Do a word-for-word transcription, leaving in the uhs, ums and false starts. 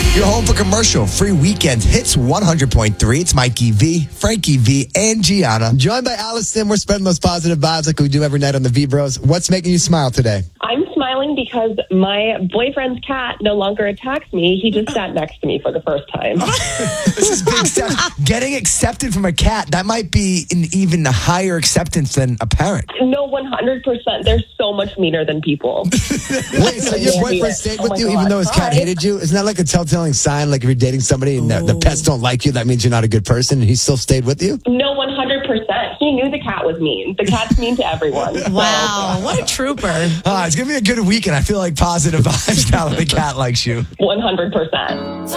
You're home for commercial free weekend hits one hundred point three. It's Mikey V, Frankie V, and Gianna. Joined by Allison, we're spreading those positive vibes like we do every night on the V-Bros. What's making you smile today? I'm smiling because my boyfriend's cat no longer attacks me. He just sat next to me for the first time. This is big stuff. Getting accepted from a cat, that might be an even higher acceptance than a parent. No, one hundred percent. They're so much meaner than people. Wait, so your boyfriend stayed Oh with my you God. even though his cat Hi. hated you? Isn't that like a telltale sign? Like if you're dating somebody and the, the pets don't like you, that means you're not a good person, and he still stayed with you? No, one hundred percent. He knew the cat was mean. The cat's mean to everyone. Wow, what a trooper. Uh, it's going to be a good weekend. I feel like positive vibes now that the cat likes you. one hundred percent.